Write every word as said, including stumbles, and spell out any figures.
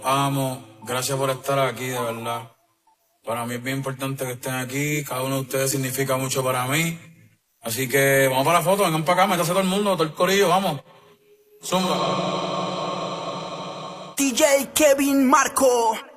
amo. Gracias por estar aquí, de verdad. Para mí es bien importante que estén aquí. Cada uno de ustedes significa mucho para mí. Así que vamos para la foto, vengan para acá, métase todo el mundo, todo el corillo, vamos. Zumba. D J Kevin Marco.